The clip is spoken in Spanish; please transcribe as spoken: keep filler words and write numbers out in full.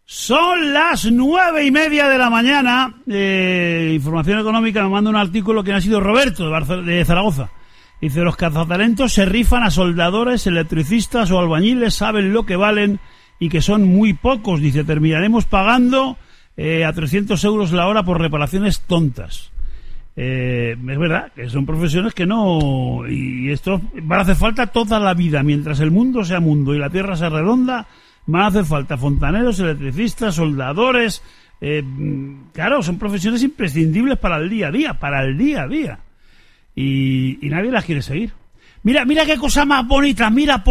Son las nueve y media de la mañana. Eh, Información Económica me manda un artículo que ha sido Roberto de, Barce- de Zaragoza. Dice, los cazatalentos se rifan a soldadores, electricistas o albañiles, saben lo que valen y que son muy pocos. Dice, terminaremos pagando eh, a trescientos euros la hora por reparaciones tontas. Eh, es verdad que son profesiones que no... Y esto va a hacer falta toda la vida. Mientras el mundo sea mundo y la tierra sea redonda, van a hacer falta fontaneros, electricistas, soldadores. Eh, claro, son profesiones imprescindibles para el día a día, para el día a día. Y, y nadie las quiere seguir. Mira, mira qué cosa más bonita, mira por